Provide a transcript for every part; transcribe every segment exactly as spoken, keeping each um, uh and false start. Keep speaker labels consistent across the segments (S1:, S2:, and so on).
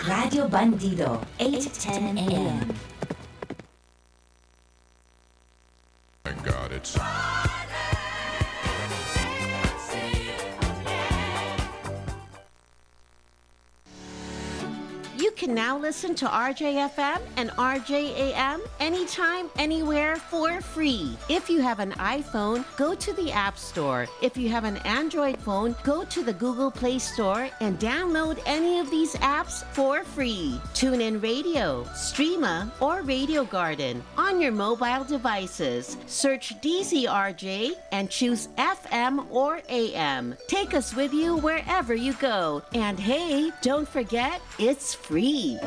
S1: Radio Bandido, eight ten a m
S2: My God, it's
S3: You can now listen to R J F M and R J A M anytime, anywhere for free. If you have an iPhone, go to the App Store. If you have an Android phone, go to the Google Play Store and download any of these apps for free. TuneIn Radio, Streama, or Radio Garden on your mobile devices. Search D Z R J and choose F M or A M. Take us with you wherever you go. And hey, don't forget, it's free.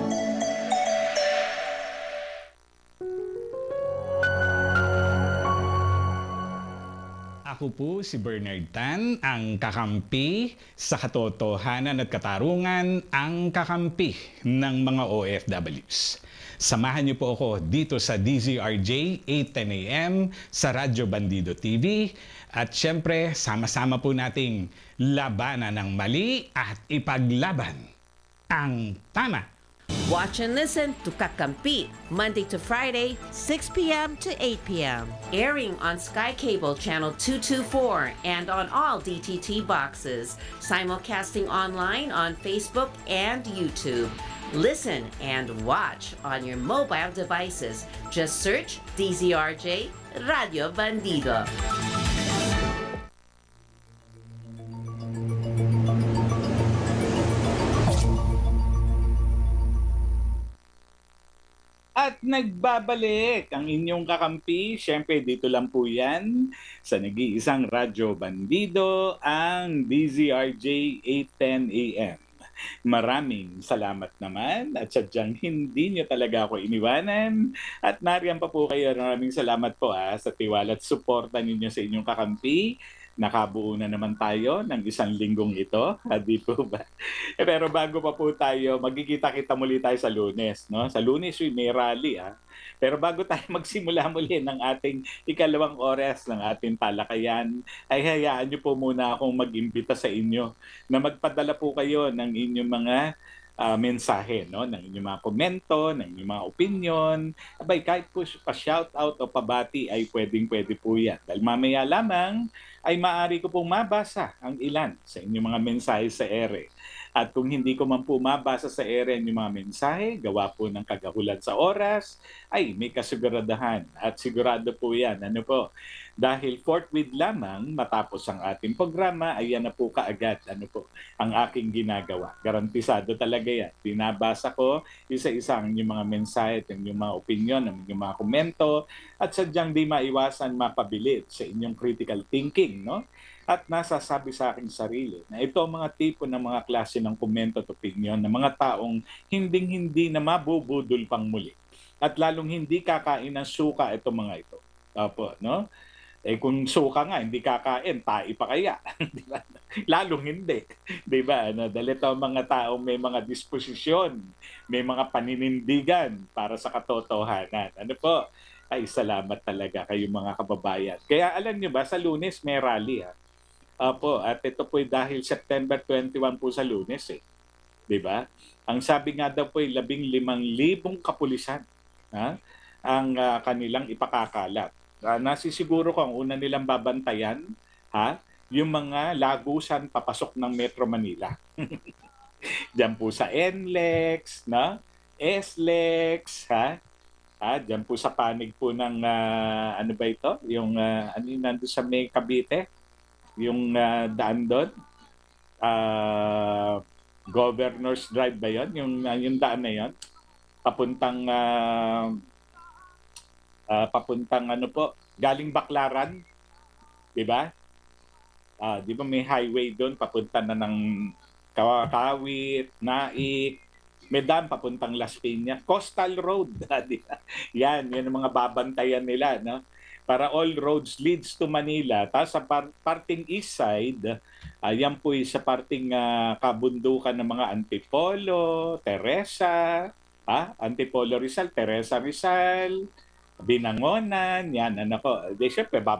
S4: Ako po si Bernard Tan, ang kakampi sa katotohanan at katarungan, ang kakampi ng mga O F Ws. Samahan niyo po ako dito sa D Z R J eight ten a m sa Radyo Bandido T V at syempre sama-sama po nating labanan ng mali at ipaglaban ang tama.
S3: Watch and listen to Kakampi, Monday to Friday, six p m to eight p m Airing on Sky Cable Channel two twenty-four and on all D T T boxes. Simulcasting online on Facebook and YouTube. Listen and watch on your mobile devices. Just search D Z R J Radio Bandido.
S4: At nagbabalik ang inyong kakampi. Siyempre, dito lang po yan sa nag-iisang Radyo Bandido, ang D Z R J eight ten a m Maraming salamat naman at sadyang hindi nyo talaga ako iniwanan. At nariyan pa po kayo. Maraming salamat po ah, sa tiwala at suporta ninyo sa inyong kakampi. Nakabuo na naman tayo ng isang linggong ito. Di po ba? Eh, pero bago pa po tayo, magkikita-kita muli tayo sa Lunes. No? Sa Lunes, may rally. Ah. Pero bago tayo magsimula muli ng ating ikalawang oras ng ating talakayan, ay hayaan niyo po muna akong mag-imbita sa inyo na magpadala po kayo ng inyong mga uh, mensahe, no? Ng inyong mga komento, ng inyong mga opinion. Abay, kahit po pa-shoutout o pabati ay pwedeng-pwede po yan. Dahil mamaya lamang ay maaari ko pong mabasa ang ilan sa inyong mga mensahe sa ere. At kung hindi ko man po mabasa sa ere ang inyong mga mensahe, gawa po ng kagahulan sa oras, ay may kasiguradahan. At sigurado po yan. Ano po? Dahil forthwith lamang matapos ang ating programa, ay yan na po kaagad ano po, ang aking ginagawa. Garantisado talaga yan. Binabasa ko isa-isa ang inyong mga mensahe, ang inyong mga opinion, ang inyong mga komento, at sadyang di maiwasan mapabilit sa inyong critical thinking, no? At nasasabi sa aking sarili na ito ang mga tipo ng mga klase ng komento at opinion ng mga taong hinding-hindi na mabubudol pang muli. At lalong hindi kakain ng suka itong mga ito. Opo, no? Eh kung suka nga, hindi kakain, tai pa kaya. Di ba? Lalong hindi. Di ba? Ano? Dahil ito ang mga taong may mga disposisyon, may mga paninindigan para sa katotohanan. Ano po? Ay, salamat talaga kayo mga kababayan. Kaya alam nyo ba, sa Lunes may rally ha. Opo, at ito po dahil September twenty-one po sa Lunes eh. 'Di ba? Ang sabi nga daw po ay labing limang libong kapulisan ha, ang uh, kanilang ipakakalat. Uh, nasisiguro ko ang una nilang babantayan ha, yung mga lagusan papasok ng Metro Manila. Diyan po sa N L E X, na S L E X, ha? Ah, diyan po sa panig po ng uh, ano ba ito? Yung uh, ano yung nando sa May Cavite? Yung uh, daan doon, uh, Governor's Drive ba yun? Yung, uh, yung daan na yun, papuntang, uh, uh, papuntang ano po, galing Baclaran, di ba? Uh, di ba may highway doon, papunta na ng Kawit, Naik, may daan papuntang Las Piñas, Coastal Road, di ba? Yan, yan ang mga babantayan nila, no? Para all roads leads to Manila. Tapos sa par- parting east side, uh, yan po sa parting uh, kabundukan ng mga Antipolo, Teresa, ah, Antipolo Rizal, Teresa Rizal, Binangonan, yan, ano ko. Di syempre,